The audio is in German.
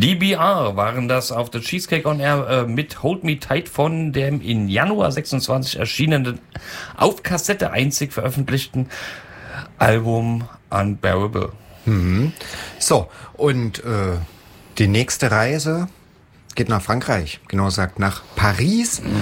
DBR waren das auf der Cheesecake on Air mit Hold Me Tight von dem in Januar 26 erschienenen, auf Kassette einzig veröffentlichten Album Unbearable. So, und die nächste Reise geht nach Frankreich, genau gesagt nach Paris.